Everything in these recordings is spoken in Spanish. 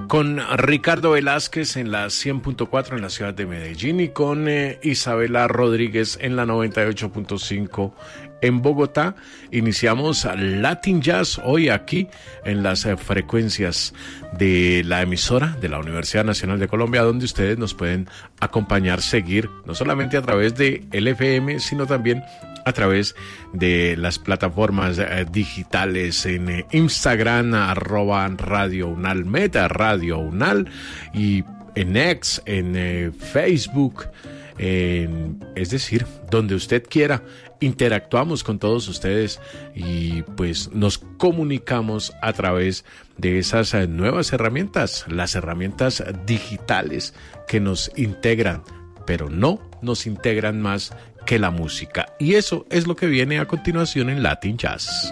Con Ricardo Velázquez en la 100.4 en la ciudad de Medellín y con Isabela Rodríguez en la 98.5 en Bogotá. Iniciamos Latin Jazz hoy aquí en las frecuencias de la emisora de la Universidad Nacional de Colombia, donde ustedes nos pueden acompañar, seguir, no solamente a través de LFM, sino también a través de las plataformas digitales en Instagram, @Radio Unal Meta, Radio Unal, y en X, en Facebook, es decir, donde usted quiera. Interactuamos con todos ustedes y pues nos comunicamos a través de esas nuevas herramientas, las herramientas digitales que nos integran, pero no nos integran más que la música. Y eso es lo que viene a continuación en Latin Jazz.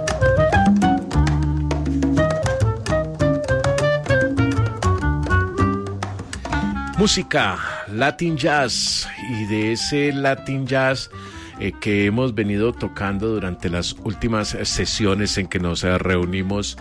Música, Latin Jazz, y de ese Latin Jazz que hemos venido tocando durante las últimas sesiones en que nos reunimos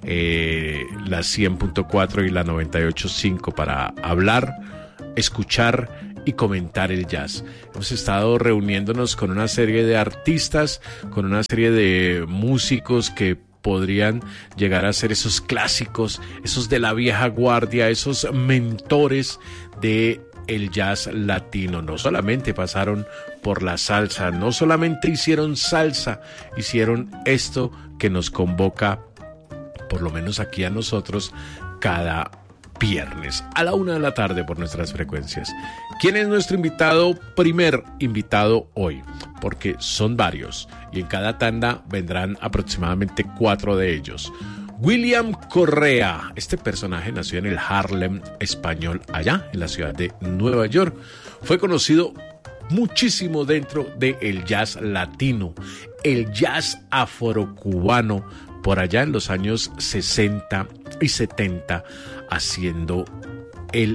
la 100.4 y la 98.5 para hablar, escuchar y comentar el jazz. Hemos estado reuniéndonos con una serie de artistas, con una serie de músicos que podrían llegar a ser esos clásicos, esos de la vieja guardia, esos mentores de el jazz latino. No solamente pasaron por la salsa, no solamente hicieron salsa, hicieron esto que nos convoca, por lo menos aquí a nosotros, cada viernes a la 1 de la tarde por nuestras frecuencias. ¿Quién es nuestro invitado? Primer invitado hoy, porque son varios y en cada tanda vendrán aproximadamente 4 de ellos. William Correa, este personaje nació en el Harlem español, allá en la ciudad de Nueva York. Fue conocido muchísimo dentro del jazz latino, el jazz afrocubano, por allá en los años 60 y 70, haciendo el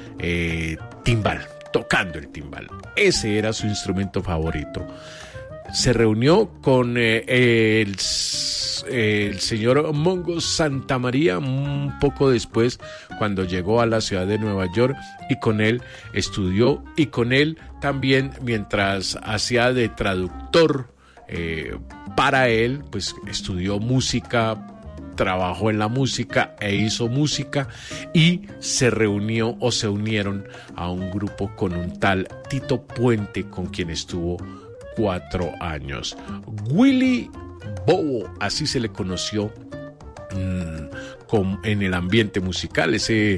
timbal, tocando el timbal. Ese era su instrumento favorito. Se reunió con el señor Mongo Santamaría un poco después, cuando llegó a la ciudad de Nueva York, y con él estudió, y con él también, mientras hacía de traductor para él, pues estudió música, trabajó en la música e hizo música, y se reunió o se unieron a un grupo con un tal Tito Puente, con quien estuvo 4 años. Willy Bobo, así se le conoció en el ambiente musical. Ese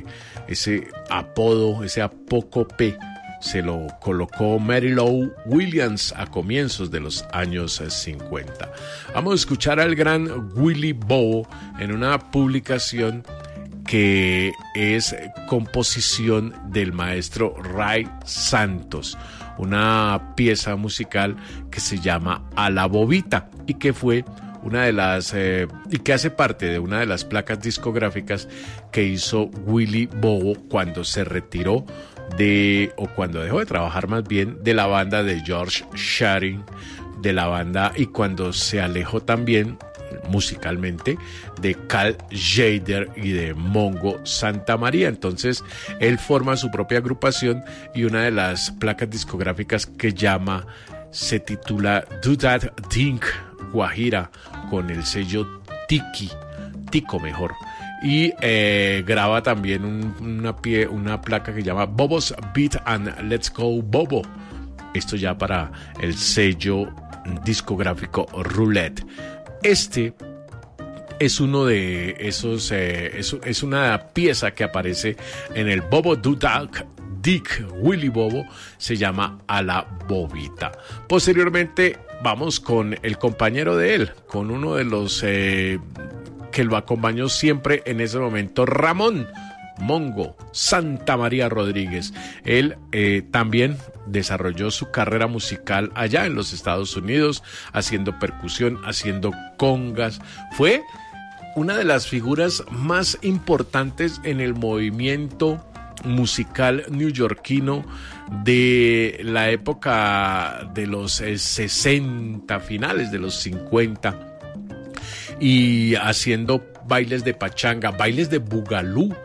apodo, ese apócope, se lo colocó Mary Lou Williams a comienzos de los años 50. Vamos a escuchar al gran Willy Bobo en una publicación que es composición del maestro Ray Santos, una pieza musical que se llama A la Bobita, y que fue una de las y que hace parte de una de las placas discográficas que hizo Willy Bobo cuando se retiró o cuando dejó de trabajar, más bien, de la banda de George Shearing, de la banda, y cuando se alejó también musicalmente de Cal Tjader y de Mongo Santamaría. Entonces él forma su propia agrupación, y una de las placas discográficas que se titula Do That Thing Guajira, con el sello Tico mejor, y graba también una placa que llama Bobo's Beat and Let's Go Bobo, esto ya para el sello discográfico Roulette. Este es uno de esos, es una pieza que aparece en el Bobo Dudak Dick Willy Bobo, se llama A la Bobita. Posteriormente vamos con el compañero de él, con uno de los que lo acompañó siempre en ese momento, Ramón Mongo Santamaría Rodríguez. Él también desarrolló su carrera musical allá en los Estados Unidos, haciendo percusión, haciendo congas. Fue una de las figuras más importantes en el movimiento musical neoyorquino de la época de los 60, finales de los 50, y haciendo bailes de pachanga, bailes de bugalú,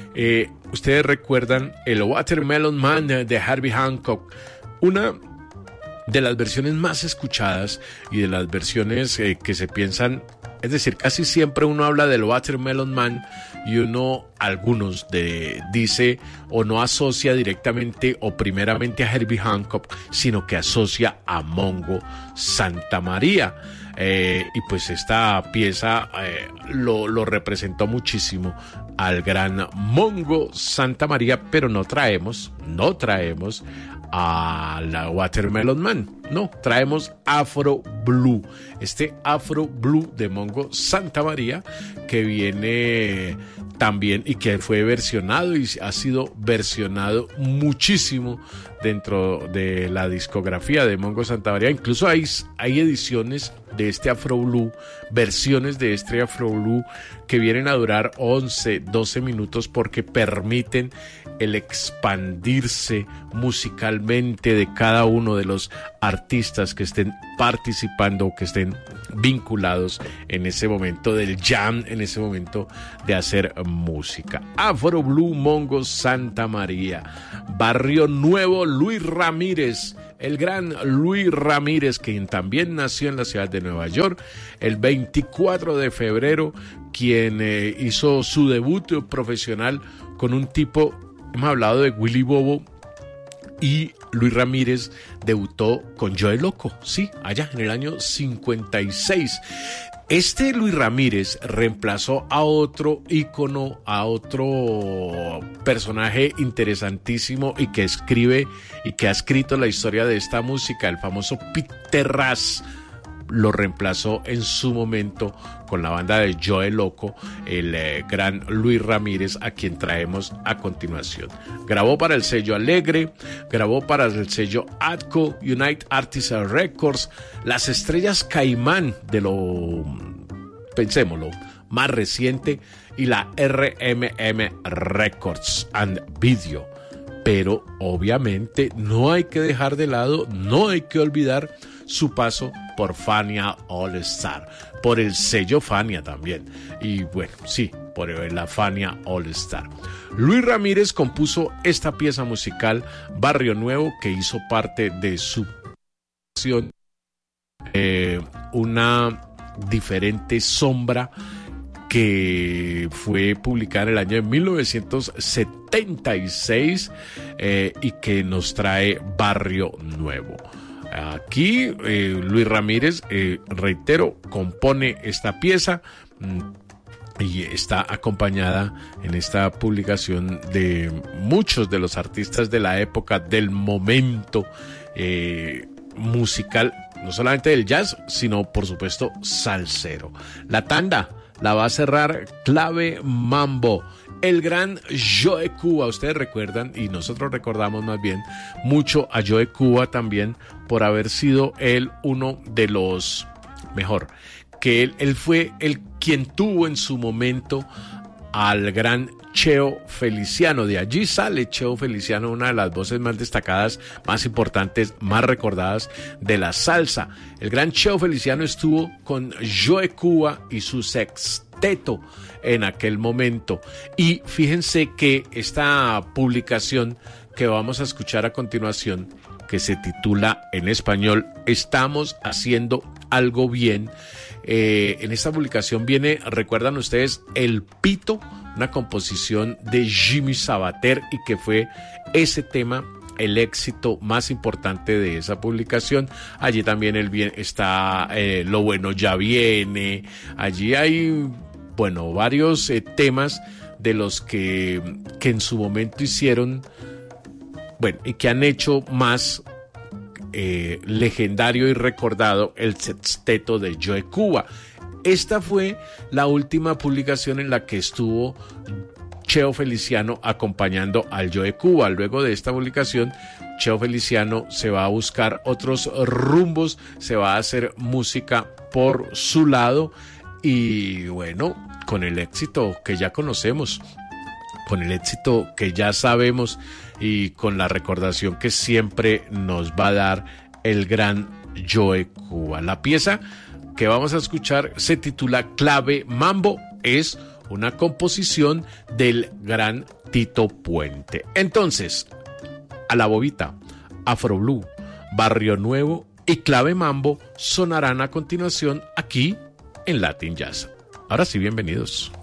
Ustedes recuerdan el Watermelon Man de Herbie Hancock, una de las versiones más escuchadas y de las versiones que se piensan, es decir, casi siempre uno habla del Watermelon Man y algunos dice o no asocia directamente o primeramente a Herbie Hancock, sino que asocia a Mongo Santamaría. Y pues esta pieza lo representó muchísimo al gran Mongo Santamaría, pero no traemos a la Watermelon Man, no, traemos Afro Blue, este Afro Blue de Mongo Santamaría, que viene también y que fue versionado y ha sido versionado muchísimo dentro de la discografía de Mongo Santamaría. Incluso hay ediciones de este Afro Blue, versiones de este Afro Blue que vienen a durar 11, 12 minutos porque permiten el expandirse musicalmente de cada uno de los artistas que estén participando o que estén vinculados en ese momento del jam, en ese momento de hacer música. Afro Blue, Mongo Santamaría. Barrio Nuevo, Luis Ramírez, el gran Luis Ramírez, quien también nació en la ciudad de Nueva York el 24 de febrero, quien hizo su debut profesional con un tipo, hemos hablado de Willy Bobo, y Luis Ramírez debutó con Joe Loco, sí, allá en el año 56. Este Luis Ramírez reemplazó a otro ícono, a otro personaje interesantísimo y que escribe y que ha escrito la historia de esta música, el famoso Peter Ras. Lo reemplazó en su momento con la banda de Joe Loco, el gran Luis Ramírez, a quien traemos a continuación. Grabó para el sello Alegre, grabó para el sello Atco, United Artists Records, las estrellas Caimán de pensémoslo, más reciente, y la RMM Records and Video. Pero obviamente no hay que dejar de lado, no hay que olvidar su paso por Fania All Star, por el sello Fania también, y bueno, sí, por la Fania All Star. Luis Ramírez compuso esta pieza musical, Barrio Nuevo, que hizo parte de su canción, una diferente sombra, que fue publicada en el año de 1976 y que nos trae Barrio Nuevo. Aquí Luis Ramírez, reitero, compone esta pieza y está acompañada en esta publicación de muchos de los artistas de la época, del momento musical, no solamente del jazz, sino por supuesto salsero. La tanda la va a cerrar Clave Mambo, el gran Joe Cuba. Ustedes recuerdan, y nosotros recordamos más bien mucho a Joe Cuba también, por haber sido él uno de los mejor, que él fue el quien tuvo en su momento al gran Cheo Feliciano. De allí sale Cheo Feliciano, una de las voces más destacadas, más importantes, más recordadas de la salsa. El gran Cheo Feliciano estuvo con Joe Cuba y su sexteto en aquel momento. Y fíjense que esta publicación que vamos a escuchar a continuación, que se titula en español Estamos haciendo algo bien, en esta publicación viene, recuerdan ustedes, El Pito, una composición de Jimmy Sabater, y que fue ese tema el éxito más importante de esa publicación. Allí también está Lo Bueno Ya Viene. Allí hay, bueno, varios temas de los que en su momento hicieron, bueno, y que han hecho más legendario y recordado el sexteto de Joe Cuba. Esta fue la última publicación en la que estuvo Cheo Feliciano acompañando al Joe Cuba. Luego de esta publicación, Cheo Feliciano se va a buscar otros rumbos, se va a hacer música por su lado, y bueno, con el éxito que ya conocemos, con el éxito que ya sabemos, y con la recordación que siempre nos va a dar el gran Joe Cuba. La pieza que vamos a escuchar se titula Clave Mambo, es una composición del gran Tito Puente. Entonces, a la bobita, Afro Blue, Barrio Nuevo y Clave Mambo sonarán a continuación aquí en Latin Jazz. Ahora sí, bienvenidos.